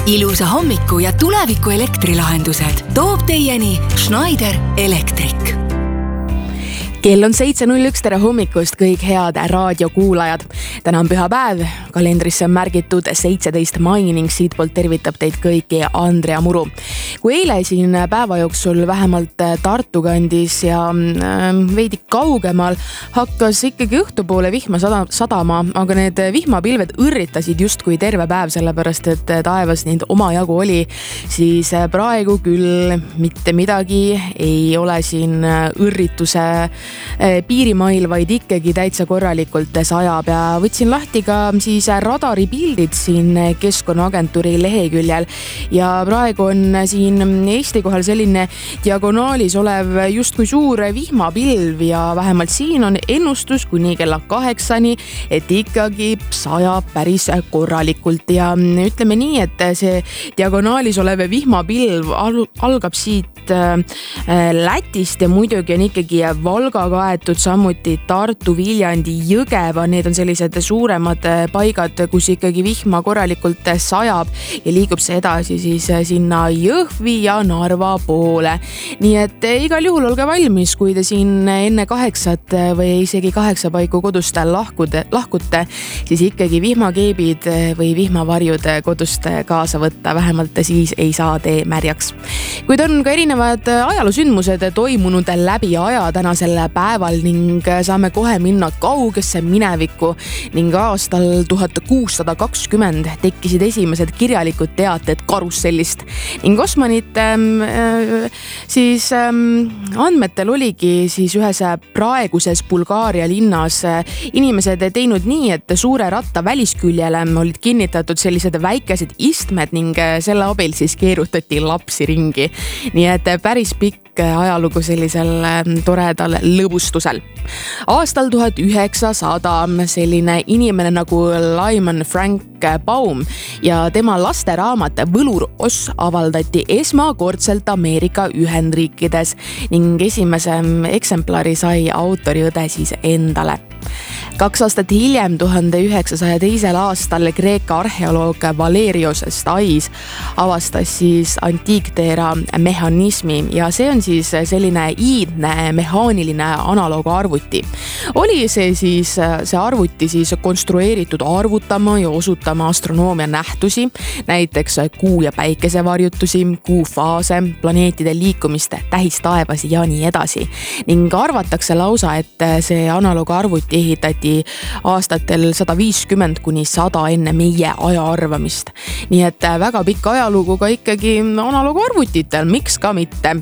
Ilusa hommiku ja tuleviku elektrilahendused toob teieni Schneider Electric. Kell on 7.01, tere hommikust kõik head raadiokuulajad. Täna on pühapäev, kalendrisse on märgitud 17. mai ning siitpoolt tervitab teid kõiki Andrea Muru. Kui eile siin päeva jooksul vähemalt Tartu kandis ja veidi kaugemal hakkas ikkagi õhtupoole vihma sadama, aga need vihmapilved õrritasid justkui terve päev, sellepärast et taevas neid omajagu oli, siis praegu küll mitte midagi ei ole siin õrrituse piirimail, vaid ikkagi täitsa korralikult sajab ja võtsin lahti ka siis radaripildid siin Keskkonnaagentuuri leheküljel ja praegu on siin Eesti kohal selline diagonaalis olev justkui suur vihmapilv ja vähemalt siin on ennustus kuni kella 8-ni, et ikkagi sajab päris korralikult ja ütleme nii, et see diagonaalis olev vihmapilv algab siit Lätist ja muidugi on ikkagi Valga kaetud, samuti Tartu, Viljandi, Jõgeva, need on sellised suuremad paigad, kus ikkagi vihma korralikult sajab ja liigub see edasi siis sinna Jõhvi ja Narva poole. Nii et igal juhul olge valmis, kui te siin enne 8 või isegi 8 paiku kodust lahkute, siis ikkagi vihmakeebid või vihmavarjud kodust kaasa võtta, vähemalt siis ei saa tee märjaks. Kuid on ka erinevad ajaloosündmused toimunud läbi aja tänasel päeval ning saame kohe minna kaugesse minevikku ning aastal 1620 tekkisid esimesed kirjalikud teated karussellist ning Osmanite siis andmetel oligi siis ühes praeguses Bulgaaria linnas inimesed teinud nii, et suure ratta välisküljele olid kinnitatud sellised väikesed istmed ning selle abil siis keerutati lapsi ringi. Nii et päris pikk ajalugu sellisel toredal lõbustusel. Aastal 1900 selline inimene nagu Lyman Frank Baum ja tema lasteraamat Võlur Oss avaldati esmakordselt Ameerika Ühendriikides ning esimese eksemplari sai autoriõde siis endale. 2 aastat hiljem, 1902. aastal Kreeka arheoloog Valerios Stais avastas siis antiikteera mehhanismi ja see on siis selline iidne mehaaniline analoogarvuti. Oli see arvuti siis konstrueeritud arvutama ja osutama astronoomia nähtusi, näiteks kuu ja päikese varjutusi, kuu faase, planeetide liikumist tähistaevas ja nii edasi. Ning arvatakse lausa, et see analoogarvuti ehitati aastatel 150 kuni 100 enne meie aja arvamist. Nii et väga pikk ajalugu ka ikkagi analoogarvutitel, miks ka mitte.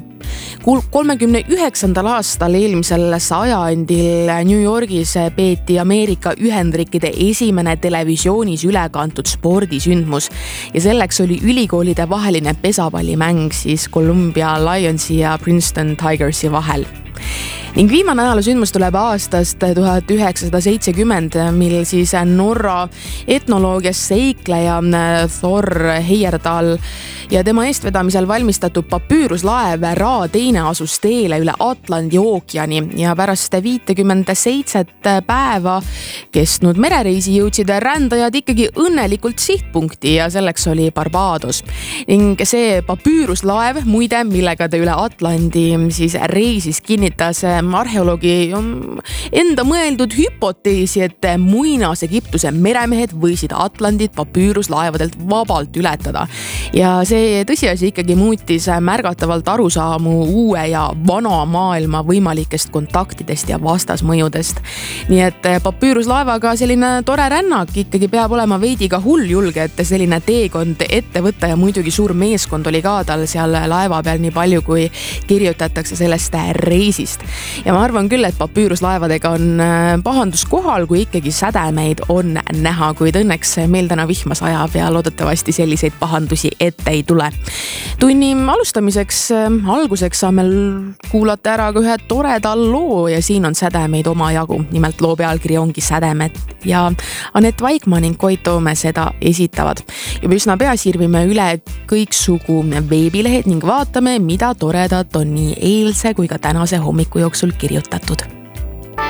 39. aastal eelmisel sajandil New Yorgis peeti Ameerika Ühendriikide esimene televisioonis ülekantud spordisündmus ja selleks oli ülikoolide vaheline pesapallimäng siis Columbia Lionsi ja Princeton Tigersi vahel. Ning viimane ajaloosündmus tuleb aastast 1970, mil siis Norra etnoloogias seikleja Thor Heyerdahl ja tema eestvedamisel valmistatud papüüruslaev Ra teine asus teele üle Atlandi ookeani ja pärast 57 päeva kestnud merereisi jõudsid rändajad ikkagi õnnelikult sihtpunkti ja selleks oli Barbados. Ning see papüüruslaev, muide, millega ta üle Atlandi siis reisis, kinnitas arheoloogi enda mõeldud hüpoteesi, et muinas Egiptuse meremehed võisid Atlandit papüüruslaevadelt vabalt ületada. Ja see tõsiasi ikkagi muutis märgatavalt arusaamu uue ja vana maailma võimalikest kontaktidest ja vastasmõjudest. Nii et papüüruslaevaga selline tore rännak ikkagi peab olema veidi ka hulljulge, et selline teekond ette võtta ja muidugi suur meeskond oli ka tal seal laeva peal nii palju, kui kirjutatakse sellest reisist. Ja ma arvan küll, et papüüruslaevadega on pahandus kohal, kui ikkagi sädemeid on näha, kuid õnneks meil täna vihma sajab ja loodetavasti selliseid pahandusi ette ei tule. Tunni alguseks saame kuulata ära ka ühe toreda loo ja siin on sädemeid omajagu. Nimelt loo pealkiri ongi Sädemed ja Anett Vaikmaa ning Koit Toome seda esitavad. Juba üsna pea sirvime üle kõiksugu veebilehed ning vaatame, mida toredat on nii eilse kui ka tänase hommiku jooksul kirjutatud.